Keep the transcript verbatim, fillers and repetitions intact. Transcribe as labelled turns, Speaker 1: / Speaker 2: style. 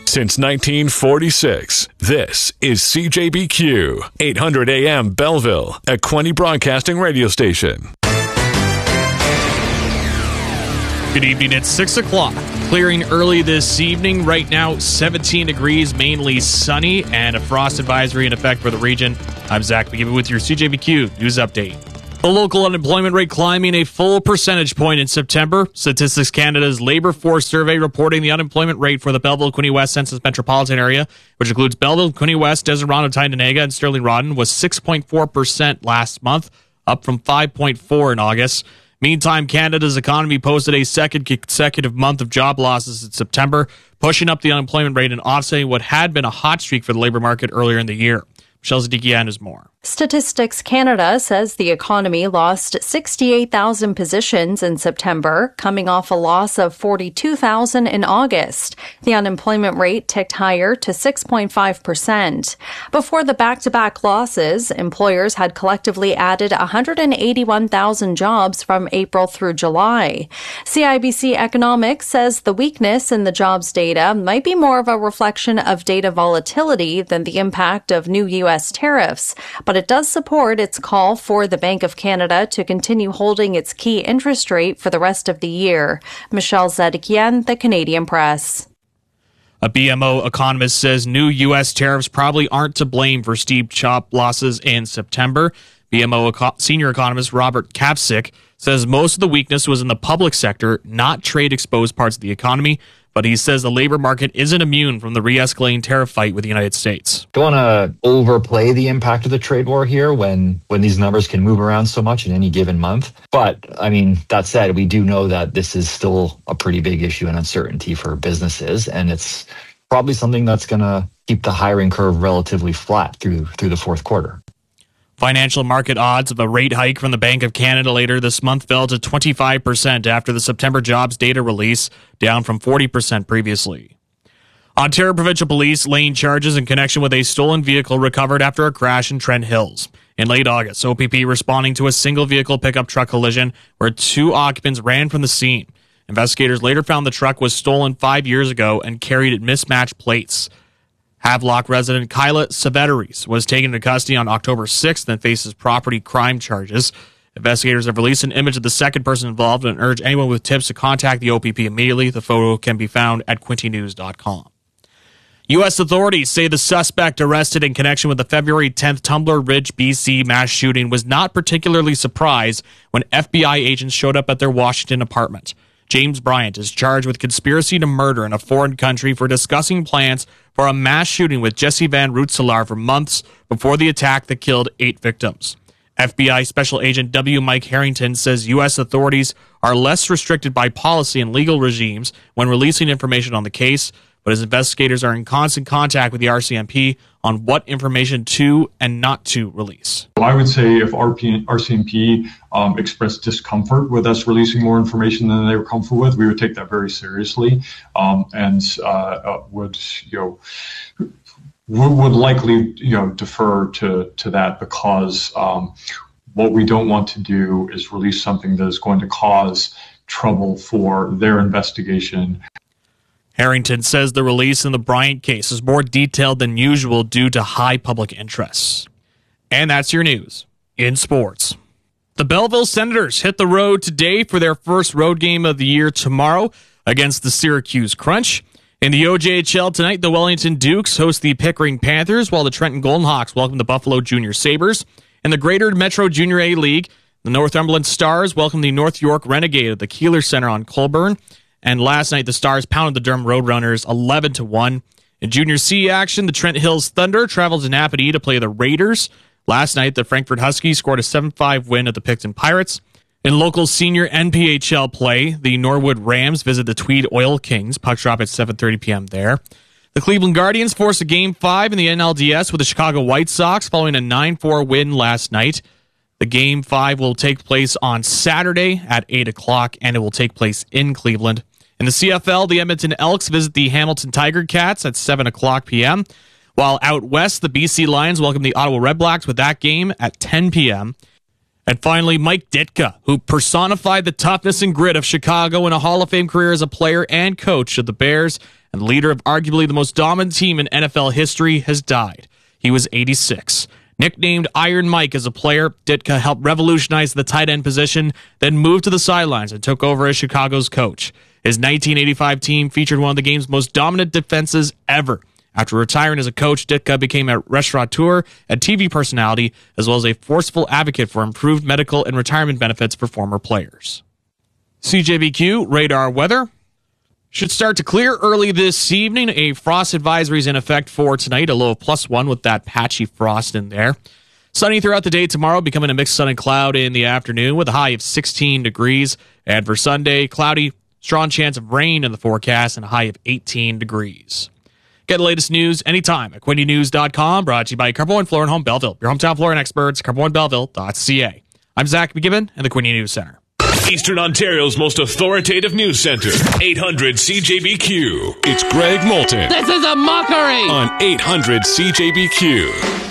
Speaker 1: Since nineteen forty-six, this is C J B Q, eight hundred A M Belleville, a Quinte Broadcasting radio station.
Speaker 2: Good evening, it's six o'clock. Clearing early this evening. Right now, seventeen degrees, mainly sunny, and a frost advisory in effect for the region. I'm Zach McGibbon with your C J B Q News Update. The local unemployment rate climbing a full percentage point in September. Statistics Canada's Labour Force Survey reporting the unemployment rate for the Belleville-Quinte West Census Metropolitan Area, which includes Belleville, Quinte West, Deseret, Tyendinaga, and Sterling Rawdon, was six point four percent last month, up from five point four percent in August. Meantime, Canada's economy posted a second consecutive month of job losses in September, pushing up the unemployment rate and offsetting what had been a hot streak for the labor market earlier in the year. Michelle Zadikian has more.
Speaker 3: Statistics Canada says the economy lost sixty-eight thousand positions in September, coming off a loss of forty-two thousand in August. The unemployment rate ticked higher to six point five percent. Before the back-to-back losses, employers had collectively added one hundred eighty-one thousand jobs from April through July. C I B C Economics says the weakness in the jobs data might be more of a reflection of data volatility than the impact of new U S tariffs, but it does support its call for the Bank of Canada to continue holding its key interest rate for the rest of the year. Michelle Zadikian, The Canadian Press.
Speaker 2: A B M O economist says new U S tariffs probably aren't to blame for steep job losses in September. B M O eco- senior economist Robert Kapsick says most of the weakness was in the public sector, not trade-exposed parts of the economy. But he says the labor market isn't immune from the re-escalating tariff fight with the United States.
Speaker 4: Don't want to overplay the impact of the trade war here when, when these numbers can move around so much in any given month. But, I mean, that said, we do know that this is still a pretty big issue and uncertainty for businesses. And it's probably something that's going to keep the hiring curve relatively flat through through the fourth quarter.
Speaker 2: Financial market odds of a rate hike from the Bank of Canada later this month fell to twenty-five percent after the September jobs data release, down from forty percent previously. Ontario Provincial Police laying charges in connection with a stolen vehicle recovered after a crash in Trent Hills. In late August, O P P responding to a single vehicle pickup truck collision where two occupants ran from the scene. Investigators later found the truck was stolen five years ago and carried mismatched plates. Havelock resident Kyla Saveteris was taken into custody on October sixth and faces property crime charges. Investigators have released an image of the second person involved and urge anyone with tips to contact the O P P immediately. The photo can be found at quinte news dot com. U S authorities say the suspect arrested in connection with the February tenth Tumbler Ridge, B C mass shooting was not particularly surprised when F B I agents showed up at their Washington apartment. James Bryant is charged with conspiracy to murder in a foreign country for discussing plans for a mass shooting with Jesse Van Rootselaar for months before the attack that killed eight victims. F B I Special Agent W. Mike Harrington says U S authorities are less restricted by policy and legal regimes when releasing information on the case, but his investigators are in constant contact with the R C M P on what information to and not to release.
Speaker 5: I would say if R C M P um, expressed discomfort with us releasing more information than they were comfortable with, we would take that very seriously um, and uh, uh, would, you know, would likely, you know, defer to, to that because um, what we don't want to do is release something that is going to cause trouble for their investigation.
Speaker 2: Harrington says the release in the Bryant case is more detailed than usual due to high public interest. And that's your news in sports. The Belleville Senators hit the road today for their first road game of the year tomorrow against the Syracuse Crunch. In the O J H L tonight, the Wellington Dukes host the Pickering Panthers, while the Trenton Golden Hawks welcome the Buffalo Junior Sabres. In the Greater Metro Junior A League, the Northumberland Stars welcome the North York Renegade at the Keeler Center on Colburn. And last night, the Stars pounded the Durham Roadrunners eleven to one. In Junior C action, the Trent Hills Thunder traveled to Napanee to play the Raiders. Last night, the Frankfurt Huskies scored a seven five win at the Picton Pirates. In local senior N P H L play, the Norwood Rams visit the Tweed Oil Kings. Puck drop at seven thirty p.m. there. The Cleveland Guardians forced a Game five in the N L D S with the Chicago White Sox following a nine four win last night. The Game five will take place on Saturday at eight o'clock, and it will take place in Cleveland. In the C F L, the Edmonton Elks visit the Hamilton Tiger Cats at seven o'clock p.m., while out west, the B C Lions welcome the Ottawa Redblacks with that game at ten p.m. And finally, Mike Ditka, who personified the toughness and grit of Chicago in a Hall of Fame career as a player and coach of the Bears and leader of arguably the most dominant team in N F L history, has died. He was eighty-six. Nicknamed Iron Mike as a player, Ditka helped revolutionize the tight end position, then moved to the sidelines and took over as Chicago's coach. His nineteen eighty-five team featured one of the game's most dominant defenses ever. After retiring as a coach, Ditka became a restaurateur and T V personality, as well as a forceful advocate for improved medical and retirement benefits for former players. C J B Q radar weather should start to clear early this evening. A frost advisory is in effect for tonight, a low of plus one with that patchy frost in there. Sunny throughout the day tomorrow, becoming a mixed sun and cloud in the afternoon with a high of sixteen degrees. And for Sunday, cloudy, strong chance of rain in the forecast and a high of eighteen degrees. Get the latest news anytime at Quinte News dot com, brought to you by Carbo One Flooring Home Belleville, your hometown flooring experts, carbo one belleville dot c a. I'm Zach McGibbon in the Quinte News Center.
Speaker 1: Eastern Ontario's most authoritative news center, eight hundred C J B Q. It's Greg Moulton.
Speaker 6: This is a mockery!
Speaker 1: On eight hundred C J B Q.